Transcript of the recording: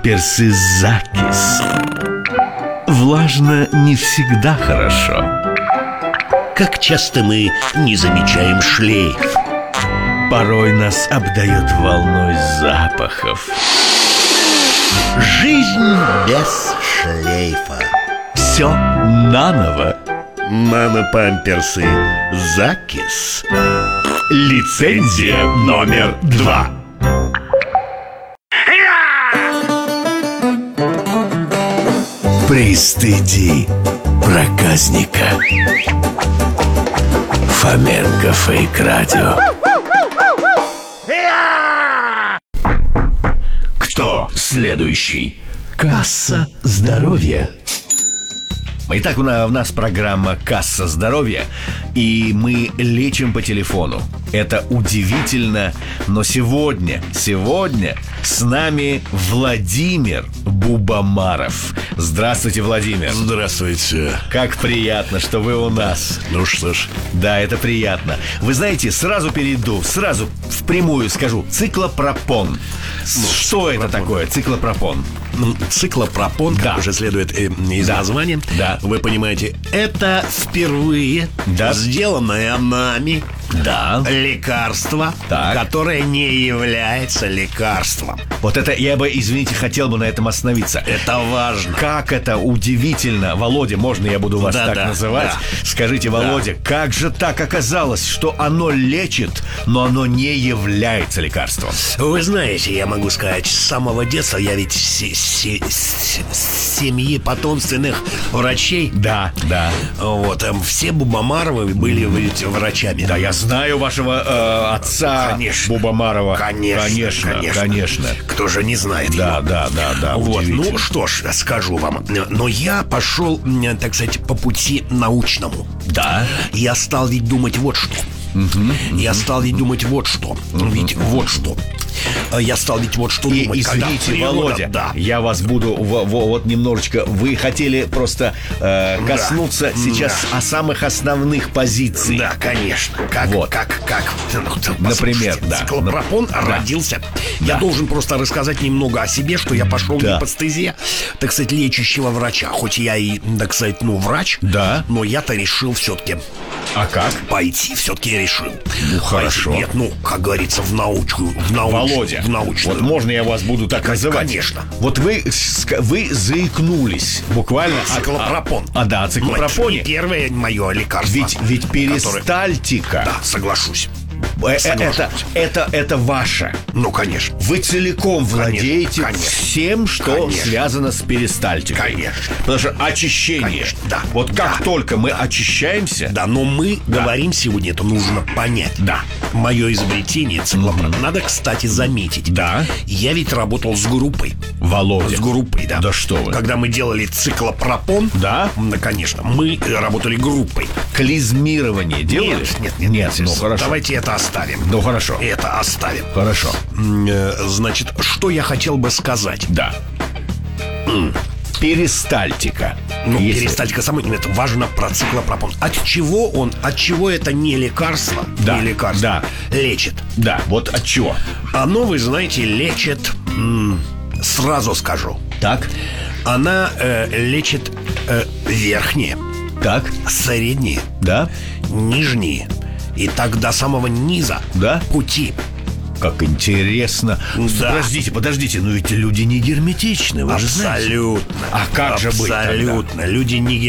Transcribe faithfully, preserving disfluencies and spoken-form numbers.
Памперсы Закис. Влажно не всегда хорошо. Как часто мы не замечаем шлейф. Порой нас обдает волной запахов. Жизнь без шлейфа. Все наново. Нано-памперсы Закис. Лицензия номер два. Пристыди проказника. Фоменко Фейк Радио. Кто следующий? Касса здоровья. Итак, у нас, у нас программа «Касса здоровья», и мы лечим по телефону. Это удивительно, но сегодня, сегодня с нами Владимир Бубамаров. Здравствуйте, Владимир. Здравствуйте. Как приятно, что вы у нас. Ну что ж. Да, это приятно. Вы знаете, сразу перейду, сразу впрямую скажу. Циклопропон. Ну, что это такое, циклопропон? Ну, циклопропон, как да. уже следует э, из да. названия, да. Вы понимаете, это впервые да. сделанное нами да. лекарство, так. которое не является лекарством. Вот это, я бы, извините, хотел бы на этом остановиться. Это важно. Как это удивительно. Володя, можно я буду вас да, так да, называть? Да. Скажите, Володя, да. как же так оказалось, что оно лечит, но оно не является лекарством? Вы знаете, я могу сказать, с самого детства я ведь с, с, с, с семьи потомственных врачей. Да, да. Вот, там все Бубамаровы были ведь врачами. Да, я знаю вашего э, отца, конечно. Бубамарова. Конечно, конечно, конечно, конечно. Кто же не знает да, его? Да, да, да, вот, ну что ж, скажу вам. Но я пошел, так сказать, по пути научному. Да. Я стал ведь думать вот что. Угу, я угу. стал ведь думать вот что. Угу. Ведь вот что. Я стал ведь вот что и, думать. Извините, природа, Володя, да. я вас буду в, в, вот немножечко. Вы хотели просто э, коснуться да. сейчас да. о самых основных позициях. Да, конечно. Как, вот. как, как, например, да. Циклопропон да. родился. Я да. должен просто рассказать немного о себе, что я пошел да. не по стезе, так сказать, лечащего врача. Хоть я и, так сказать, ну, врач, да. но я-то решил все-таки. А как? Пойти все-таки я решил. Ну, хорошо. Пойти, нет, ну, как говорится, в науку. В науч, Володя, в научную. Вот можно я вас буду так, так называть? Конечно. Вот вы, вы заикнулись буквально. Циклопропон. А, а да, циклопропоне. Это первое мое лекарство. Ведь, ведь перистальтика. Которое... Да, соглашусь. Это, это, это ваше. Ну, конечно. Вы целиком владеете конечно, всем, что конечно. связано с перистальтикой. Конечно. Потому что очищение. Конечно, да. Вот как да, только мы да. очищаемся. Да, но мы да. говорим сегодня, это нужно понять. Да. Мое изобретение циклопропон. Mm-hmm. Надо, кстати, заметить. Да. Я ведь работал с группой. Володя. С группой, да. Да что вы. Когда мы делали циклопропон. Да. Да, конечно. Мы работали группой. Клизмирование делали? Нет, нет, нет. Нет, ну хорошо. Давайте это оставим. Ну хорошо. Это оставим. Хорошо. Значит, что я хотел бы сказать? Да. Перистальтика. Ну, Если... перистальтика самой, это важно про циклопропон. От чего он, от чего это не лекарство, да, не лекарство, да. лечит? Да, вот от чего? Оно, вы знаете, лечит, м- сразу скажу. Так. Она э, лечит э, верхние, так, средние, да, нижние и так до самого низа, да, пути. Как интересно. Да. Подождите, подождите, но ведь люди не герметичны, вы Абсолютно. же знаете. А как же быть тогда? Абсолютно. Люди не